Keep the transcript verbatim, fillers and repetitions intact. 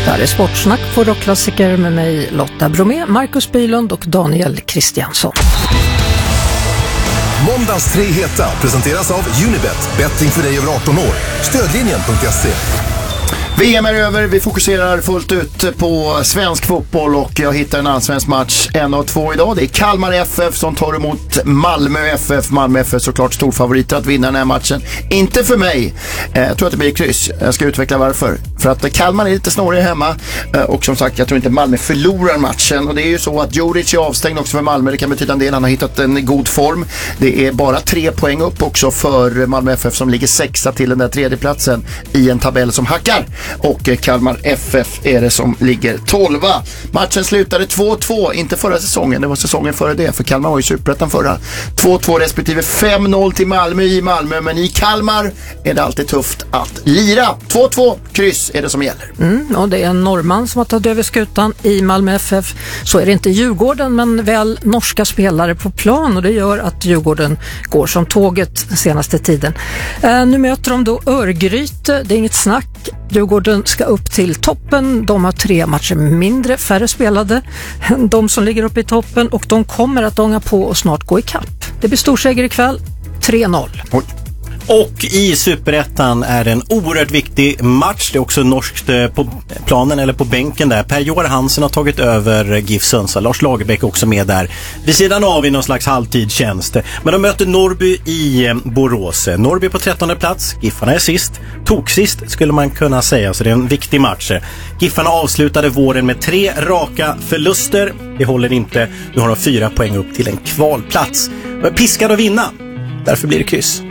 Där är Sportsnack på Rockklassiker med mig Lotta Bromé, Marcus Bylund och Daniel Kristiansson. Måndags tre heta presenteras av Unibet, betting för dig över arton år. Stödlinjen punkt se. V M är över, vi fokuserar fullt ut på svensk fotboll och jag hittar en allsvensk match en av två idag. Det är Kalmar F F som tar emot Malmö F F. Malmö F F är såklart stor favorit att vinna den här matchen. Inte för mig. Jag tror att det blir kryss. Jag ska utveckla varför. För att Kalmar är lite snårig hemma och som sagt, jag tror inte Malmö förlorar matchen. Och det är ju så att Djuric är avstängd också för Malmö. Det kan betyda en del. Han har hittat en god form. Det är bara tre poäng upp också för Malmö F F som ligger sexa till den där tredje platsen i en tabell som hackar. Och Kalmar F F är det som ligger tolva. Matchen slutade två två, inte förra säsongen, det var säsongen före det, för Kalmar var ju superettan förra. två två respektive fem noll till Malmö i Malmö, men i Kalmar är det alltid tufft att lira. två två, kryss är det som gäller. Mm, och det är en norrman som har tagit över skutan i Malmö F F. Så är det inte Djurgården, men väl norska spelare på plan, och det gör att Djurgården går som tåget den senaste tiden. Eh, nu möter de då Örgryte, det är inget snack. Djurgården ska upp till toppen. De har tre matcher mindre, färre spelade än de som ligger uppe i toppen, och de kommer att ånga på och snart gå i kapp. Det blir storseger ikväll, tre noll. Oj. Och i Superettan är det en oerhört viktig match. Det är också norskt på planen eller på bänken där. Per-Joar Hansen har tagit över GIF Sundsvall. Lars Lagerbäck är också med där. Vid sidan av i någon slags halvtidstjänst. Men de möter Norrby i Borås. Norrby på trettonde plats. Giffarna är sist. Tok sist skulle man kunna säga. Så det är en viktig match. Giffarna avslutade våren med tre raka förluster. Det håller inte. Nu har de fyra poäng upp till en kvalplats. De är piskade att vinna. Därför blir det kryss.